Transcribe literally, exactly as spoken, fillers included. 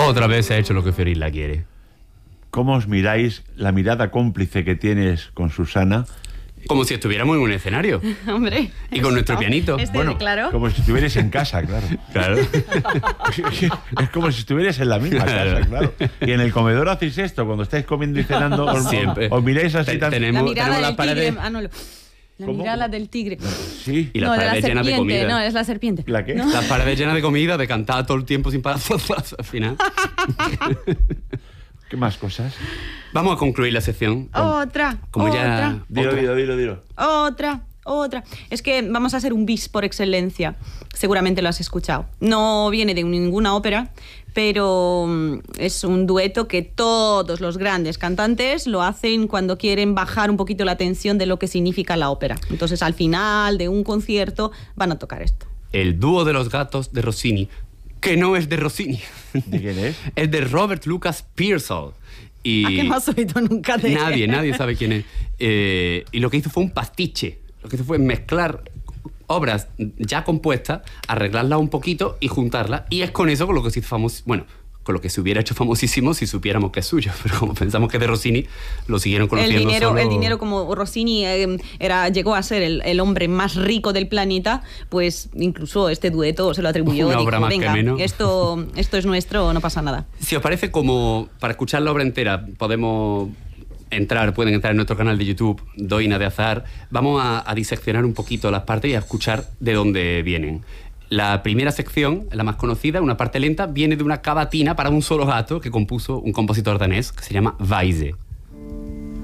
Otra vez se ha hecho lo que Fiorilla quiere. ¿Cómo os miráis la mirada cómplice que tienes con Susana? Como si estuviéramos en un escenario. Hombre. Y con nuestro pianito. Este, Bueno, claro. como si estuvierais en casa, claro. Claro. Es como si estuvierais en la misma casa, claro. Y en el comedor hacéis esto, cuando estáis comiendo y cenando, os, Siempre. os miráis así Te- tan... tenemos- La mirada tenemos las del paredes- tigre. Ah, no, lo- la ¿Cómo? mirada del tigre. Sí. Y las no, de la paredes llenas de serpiente. comida. No, es la serpiente. ¿La qué? No. Las paredes llenas de comida, de cantar todo el tiempo sin parar. Al final. ¿Qué más cosas? Vamos a concluir la sección. con- Otra. Como otra. ya. Dilo, otra. dilo, dilo, dilo. Otra, otra. Es que vamos a hacer un bis por excelencia. Seguramente lo has escuchado. No viene de ninguna ópera, pero mm, es un dueto que todos los grandes cantantes lo hacen cuando quieren bajar un poquito la tensión de lo que significa la ópera. Entonces, al final de un concierto van a tocar esto. El dúo de los gatos de Rossini, que no es de Rossini. ¿De quién es? Es de Robert Lucas Pearsall. Y ¿A qué no has oído nunca de nadie, nadie sabe quién es. Eh, y lo que hizo fue un pastiche. Lo que hizo fue mezclar obras ya compuestas, arreglarlas un poquito y juntarlas. Y es con eso con lo que se hizo famoso. Bueno, con lo que se hubiera hecho famosísimo si supiéramos que es suyo. Pero como pensamos que es de Rossini, lo siguieron El conociendo dinero, solo... el dinero, como Rossini eh, era, llegó a ser el, el hombre más rico del planeta, pues incluso este dueto se lo atribuyó. Una dijo, obra más que venga, menos". esto, esto es nuestro, no pasa nada. Si os parece, como para escuchar la obra entera podemos entrar, pueden entrar en nuestro canal de YouTube, Doina de Azahar. Vamos a, a diseccionar un poquito las partes y a escuchar de dónde vienen. La primera sección, la más conocida, una parte lenta, viene de una cavatina para un solo gato que compuso un compositor danés que se llama Weise.